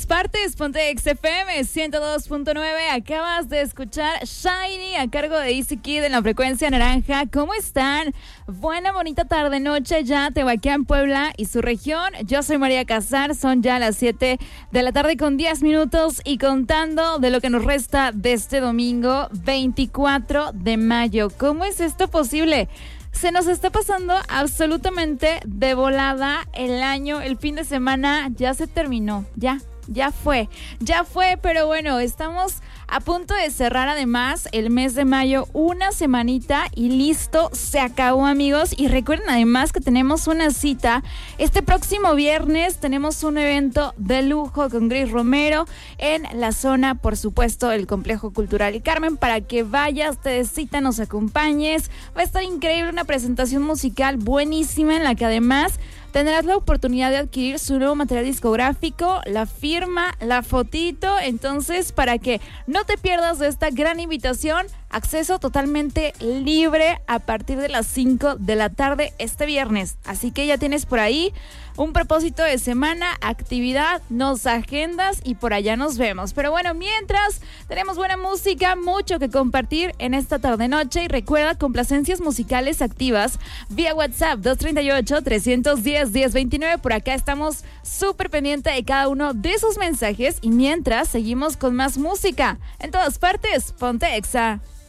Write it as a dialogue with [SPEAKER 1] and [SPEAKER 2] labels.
[SPEAKER 1] todas partes, ponte XFM 102.9. Acabas de escuchar Shiny a cargo de Easy Kid en la frecuencia naranja. ¿Cómo están? Buena, bonita tarde, noche ya Tehuacán, Puebla y su región. Yo soy María Casar, son ya las 7 de la tarde con 10 minutos y contando de lo que nos resta de este domingo 24 de mayo. ¿Cómo es esto posible? Se nos está pasando absolutamente de volada el año, el fin de semana ya se terminó, ya fue, pero bueno, estamos a punto de cerrar además el mes de mayo, una semanita y listo, se acabó, amigos. Y recuerden además que tenemos una cita este próximo viernes, tenemos un evento de lujo con Grace Romero en la zona, por supuesto, el Complejo Cultural El Carmen, para que vayas, te des cita, nos acompañes. Va a estar increíble, una presentación musical buenísima en la que además tendrás la oportunidad de adquirir su nuevo material discográfico, la firma, la fotito. Entonces, para que no te pierdas de esta gran invitación, acceso totalmente libre a partir de las 5 de la tarde este viernes. Así que ya tienes por ahí un propósito de semana, actividad, nos agendas y por allá nos vemos. Pero bueno, mientras tenemos buena música, mucho que compartir en esta tarde-noche. Y recuerda, complacencias musicales activas vía WhatsApp 238-310-1029. Por acá estamos súper pendientes de cada uno de sus mensajes. Y mientras, seguimos con más música. En todas partes, ponte Exa.